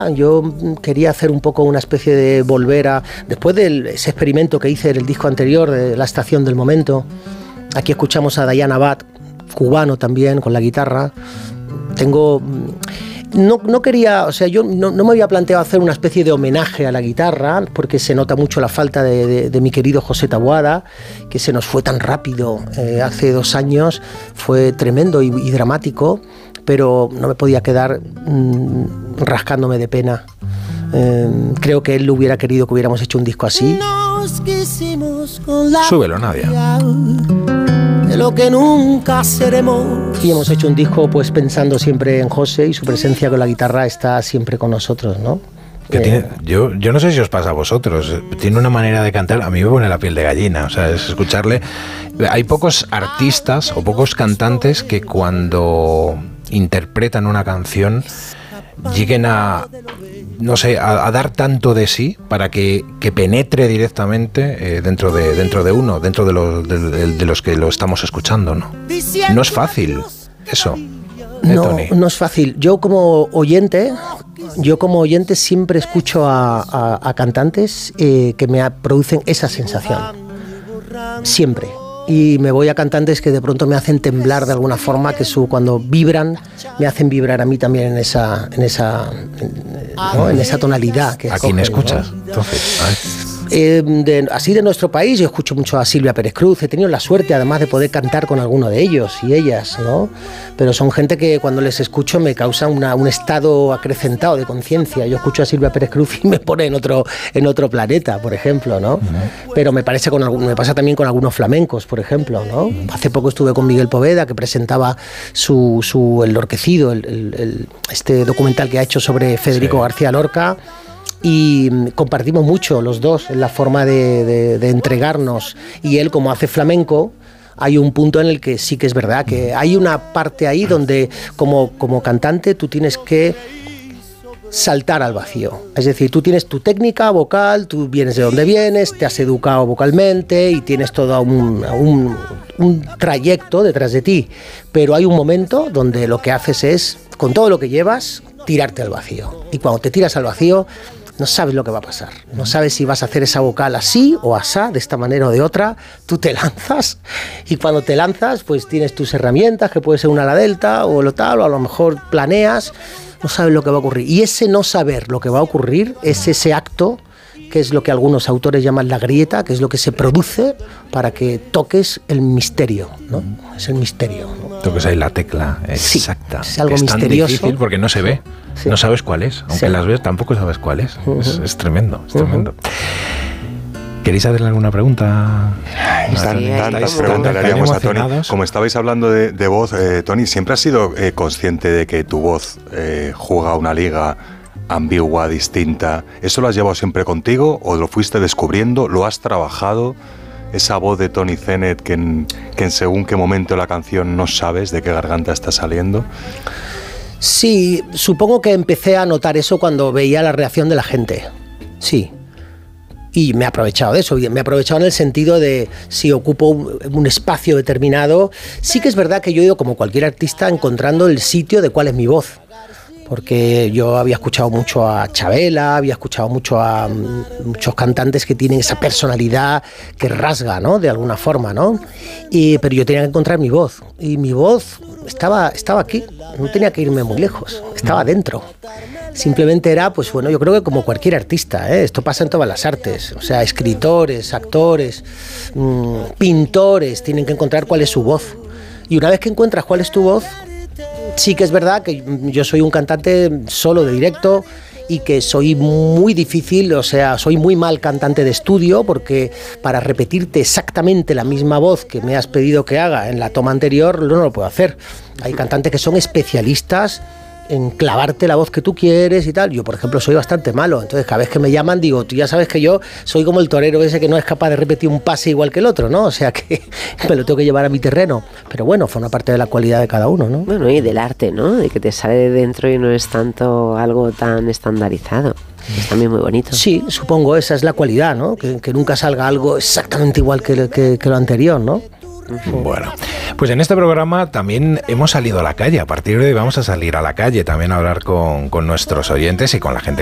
Yo quería hacer un poco una especie de volver a... Después de ese experimento que hice en el disco anterior, de La Estación del Momento, aquí escuchamos a Diana Abad, cubano también, con la guitarra. No quería, o sea, yo no me había planteado hacer una especie de homenaje a la guitarra, porque se nota mucho la falta de mi querido José Taboada, que se nos fue tan rápido hace 2 años, fue tremendo y dramático, pero no me podía quedar rascándome de pena. Creo que él hubiera querido que hubiéramos hecho un disco así. Súbelo, Nadia. De lo que nunca seremos. Y hemos hecho un disco pues pensando siempre en José, y su presencia con la guitarra está siempre con nosotros, ¿no? Yo no sé si os pasa a vosotros, tiene una manera de cantar, a mí me pone la piel de gallina, o sea, es escucharle. Hay pocos artistas o pocos cantantes que cuando interpretan una canción lleguen a, no sé, a dar tanto de sí para que penetre directamente dentro de uno, dentro de los que lo estamos escuchando, ¿no? No es fácil eso. No es fácil. Yo como oyente siempre escucho a cantantes que me producen esa sensación. Siempre. Y me voy a cantantes que de pronto me hacen temblar de alguna forma, que cuando vibran, me hacen vibrar a mí también en esa tonalidad. ¿A quién escuchas? ¿No? Entonces, así de nuestro país, yo escucho mucho a Silvia Pérez Cruz. He tenido la suerte además de poder cantar con alguno de ellos y ellas, ¿no? Pero son gente que cuando les escucho me causa un estado acrecentado de conciencia. Yo escucho a Silvia Pérez Cruz y me pone en otro planeta, por ejemplo, ¿no? Uh-huh. Pero me pasa también con algunos flamencos, por ejemplo, ¿no? Uh-huh. Hace poco estuve con Miguel Poveda, que presentaba El Lorquecido, este documental que ha hecho sobre Federico García Lorca. Y compartimos mucho los dos en la forma de entregarnos, y él, como hace flamenco, hay un punto en el que sí que es verdad que hay una parte ahí donde como cantante tú tienes que saltar al vacío. Es decir, tú tienes tu técnica vocal, tú vienes de donde vienes, te has educado vocalmente y tienes todo un trayecto detrás de ti, pero hay un momento donde lo que haces es, con todo lo que llevas, tirarte al vacío. Y cuando te tiras al vacío, no sabes lo que va a pasar, no sabes si vas a hacer esa vocal así o asá, de esta manera o de otra. Tú te lanzas, y cuando te lanzas pues tienes tus herramientas, que puede ser una ala delta o lo tal, o a lo mejor planeas, no sabes lo que va a ocurrir. Y ese no saber lo que va a ocurrir es ese acto, que es lo que algunos autores llaman la grieta, que es lo que se produce para que toques el misterio, ¿no? Es el misterio, ¿no? Toques ahí la tecla exacta. Sí, es algo misterioso. Es tan difícil porque no se ve, no sabes cuál es. Aunque las ves, tampoco sabes cuál es. Es tremendo, es tremendo. ¿Queréis hacerle alguna pregunta? Tantas preguntas le haríamos a Tony. Como estabais hablando de voz, Tony, ¿siempre has sido consciente de que tu voz juega una liga ambigua, distinta? ¿Eso lo has llevado siempre contigo o lo fuiste descubriendo? ¿Lo has trabajado? Esa voz de Tony Zenet que en según qué momento de la canción no sabes de qué garganta está saliendo. Sí, supongo que empecé a notar eso cuando veía la reacción de la gente. Sí. Y me he aprovechado de eso, me he aprovechado en el sentido de si ocupo un espacio determinado. Sí que es verdad que yo he ido, como cualquier artista, encontrando el sitio de cuál es mi voz. Porque yo había escuchado mucho a Chabela, había escuchado mucho a muchos cantantes que tienen esa personalidad que rasga, ¿no? De alguna forma, ¿no? Pero yo tenía que encontrar mi voz. Y mi voz estaba aquí, no tenía que irme muy lejos, estaba dentro. Simplemente era, pues bueno, yo creo que como cualquier artista, esto pasa en todas las artes. O sea, escritores, actores, pintores, tienen que encontrar cuál es su voz. Y una vez que encuentras cuál es tu voz, sí que es verdad que yo soy un cantante solo de directo y que soy muy difícil, o sea, soy muy mal cantante de estudio, porque para repetirte exactamente la misma voz que me has pedido que haga en la toma anterior, no lo puedo hacer. Hay cantantes que son especialistas en clavarte la voz que tú quieres y tal. Yo, por ejemplo, soy bastante malo, entonces cada vez que me llaman digo, tú ya sabes que yo soy como el torero ese que no es capaz de repetir un pase igual que el otro, ¿no? O sea que me lo tengo que llevar a mi terreno, pero bueno, forma parte de la cualidad de cada uno, ¿no? Bueno, y del arte, ¿no? De que te sale de dentro y no es tanto algo tan estandarizado. Es también muy bonito. Sí, supongo, esa es la cualidad, ¿no? Que nunca salga algo exactamente igual que lo anterior, ¿no? Bueno, pues en este programa también hemos salido a la calle. A partir de hoy vamos a salir a la calle también a hablar con nuestros oyentes y con la gente